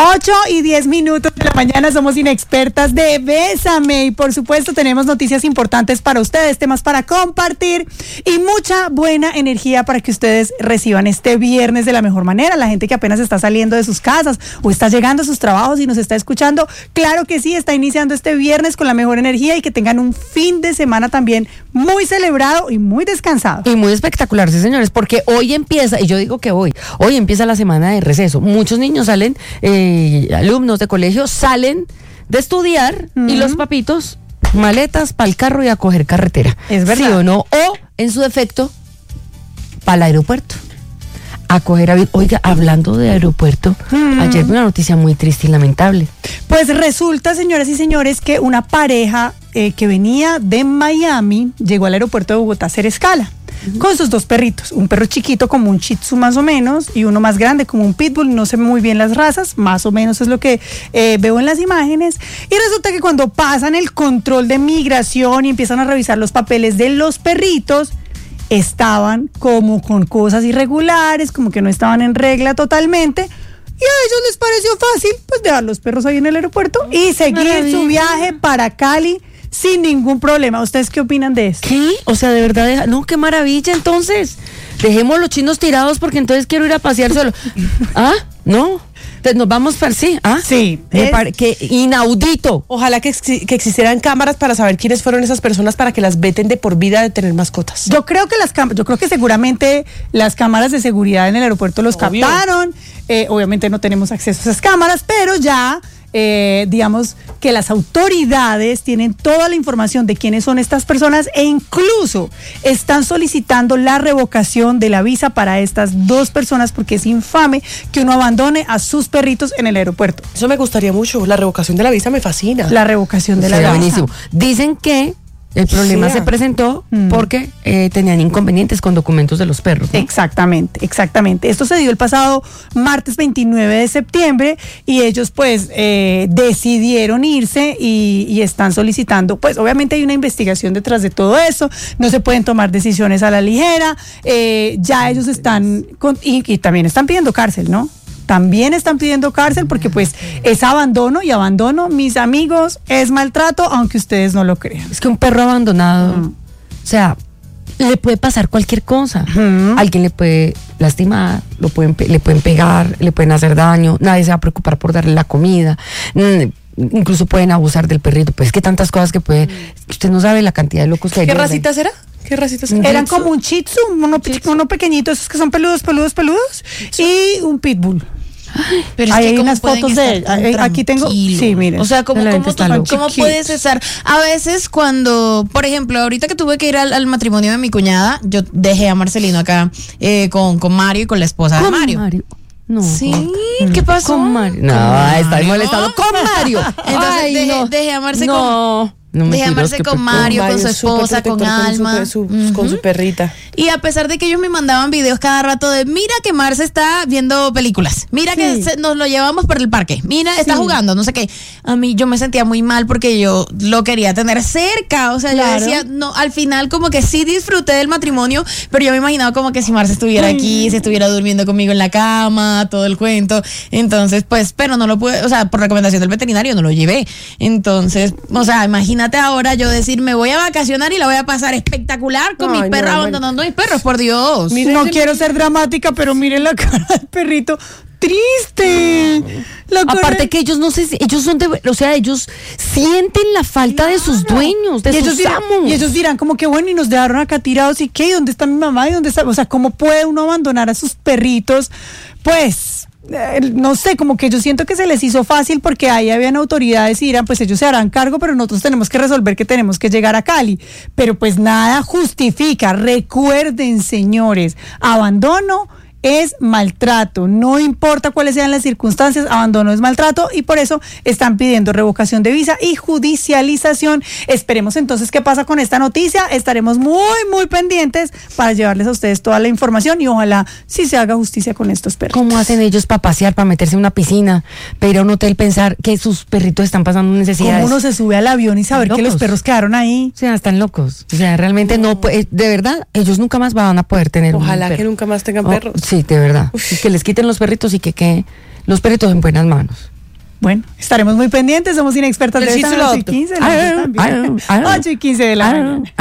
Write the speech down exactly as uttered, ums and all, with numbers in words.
ocho y diez minutos de la mañana, somos inexpertas de Bésame y por supuesto tenemos noticias importantes para ustedes, temas para compartir y mucha buena energía para que ustedes reciban este viernes de la mejor manera. La gente que apenas está saliendo de sus casas o está llegando a sus trabajos y nos está escuchando, claro que sí, está iniciando este viernes con la mejor energía y que tengan un fin de semana también muy celebrado y muy descansado. Y muy espectacular, sí señores, porque hoy empieza, y yo digo que hoy, hoy empieza la semana de receso. Muchos niños salen, eh, alumnos de colegio salen de estudiar uh-huh. y los papitos, maletas para el carro y a coger carretera. Es verdad. ¿Sí o no? O, en su defecto, para el aeropuerto. A coger avión. Oiga, hablando de aeropuerto, hmm. ayer vi una noticia muy triste y lamentable. Pues resulta, señoras y señores, que una pareja eh, que venía de Miami llegó al aeropuerto de Bogotá a hacer escala uh-huh. con sus dos perritos, un perro chiquito como un Shih Tzu más o menos y uno más grande como un Pitbull, no sé muy bien las razas, más o menos es lo que eh, veo en las imágenes, y resulta que cuando pasan el control de migración y empiezan a revisar los papeles de los perritos, estaban como con cosas irregulares, como que no estaban en regla totalmente, y a ellos les pareció fácil pues dejar los perros ahí en el aeropuerto y seguir Maravilla. Su viaje para Cali sin ningún problema. ¿Ustedes qué opinan de esto? ¿Qué? O sea, de verdad, deja... no, qué maravilla, entonces dejemos los chinos tirados porque entonces quiero ir a pasear solo. ¿Ah? ¿No? Entonces nos vamos para sí, ¿ah? Sí. Me pare... que inaudito. Ojalá que, ex- que existieran cámaras para saber quiénes fueron esas personas para que las veten de por vida de tener mascotas. Yo creo que las cámaras, yo creo que seguramente las cámaras de seguridad en el aeropuerto los Obvio. captaron. Eh, obviamente no tenemos acceso a esas cámaras, pero ya eh, digamos que las autoridades tienen toda la información de quiénes son estas personas e incluso están solicitando la revocación de la visa para estas dos personas porque es infame que uno abandone a sus perritos en el aeropuerto. Eso me gustaría mucho, la revocación de la visa me fascina. La revocación de la Será visa. Buenísimo. Dicen que el problema Sí. se presentó mm. porque eh, tenían inconvenientes con documentos de los perros, ¿no? Exactamente, exactamente. Esto se dio el pasado martes veintinueve de septiembre y ellos pues eh, decidieron irse y, y están solicitando, pues obviamente hay una investigación detrás de todo eso, no se pueden tomar decisiones a la ligera, eh, ya ellos están, con, y, y también están pidiendo cárcel, ¿no? También están pidiendo cárcel porque pues es abandono y abandono, mis amigos, es maltrato, aunque ustedes no lo crean. Es que un perro abandonado, uh-huh. o sea, le puede pasar cualquier cosa. Uh-huh. Alguien le puede lastimar, lo pueden, le pueden pegar, le pueden hacer daño, nadie se va a preocupar por darle la comida. Mm, incluso pueden abusar del perrito, pues que tantas cosas que puede, usted no sabe la cantidad de locos que hay. ¿Qué racitas era? ¿Qué racitas eran? Eran como un Shih Tzu, uno, uno pequeñito, esos que son peludos, peludos, peludos, y un Pitbull. Ay, pero hay es que unas fotos de él. Aquí tengo. Sí, miren. O sea, ¿cómo, cómo, tú, ¿cómo puedes estar? A veces cuando, por ejemplo, ahorita que tuve que ir al, al matrimonio de mi cuñada, yo dejé a Marcelino acá eh, con, con Mario y con la esposa de Mario. Mario. No. Sí, ¿qué pasó? Con Mario. No, Mario. está molestado con Mario. Entonces Ay, dejé, no. dejé a Marce no. con No Deje amarse con Mario, con, Mario, con su esposa, con Alma. Con su, uh-huh. con su perrita. Y a pesar de que ellos me mandaban videos cada rato de mira que Marce está viendo películas, mira sí. que se, nos lo llevamos por el parque, mira, sí. está jugando, no sé qué. A mí yo me sentía muy mal porque yo lo quería tener cerca. O sea, claro. yo decía, no, al final como que sí disfruté del matrimonio, pero yo me imaginaba como que si Marce estuviera Ay. aquí, si estuviera durmiendo conmigo en la cama, todo el cuento. Entonces, pues, pero no lo pude, o sea, por recomendación del veterinario no lo llevé. Entonces, o sea, imagínate ahora yo decir, me voy a vacacionar y la voy a pasar espectacular con Ay, mis perros, no, abandonando a mis perros, por Dios. Miren, no quiero ser dramática, pero miren la cara del perrito. Triste. La Aparte cara... que ellos no sé, ellos son de, o sea, ellos sienten la falta claro. de sus dueños, de y sus ellos dirán, amos. Y ellos dirán como que bueno, y nos dejaron acá tirados, ¿y qué? ¿Y dónde está mi mamá? ¿Y dónde está? O sea, ¿cómo puede uno abandonar a sus perritos? Pues... Eh, no sé, como que yo siento que se les hizo fácil porque ahí habían autoridades y dirán, pues ellos se harán cargo, pero nosotros tenemos que resolver que tenemos que llegar a Cali. Pero pues nada justifica. Recuerden, señores, abandono es maltrato, no importa cuáles sean las circunstancias, abandono es maltrato y por eso están pidiendo revocación de visa y judicialización. Esperemos entonces qué pasa con esta noticia, estaremos muy muy pendientes para llevarles a ustedes toda la información y ojalá sí se haga justicia con estos perros. ¿Cómo hacen ellos para pasear, para meterse en una piscina, para ir a un hotel, pensar que sus perritos están pasando necesidades? ¿Cómo uno se sube al avión y saber que los perros quedaron ahí? O sea, están locos, o sea, realmente no, de verdad, ellos nunca más van a poder tener ojalá un perro. que nunca más tengan oh, perros. Sí, de verdad. Que les quiten los perritos y que queden los perritos en buenas manos. Bueno, estaremos muy pendientes, somos inexpertas El de sí esta se lo ocho y adopto. quince, I don't know, I don't know, I don't know. ocho y quince de la I don't mañana. know.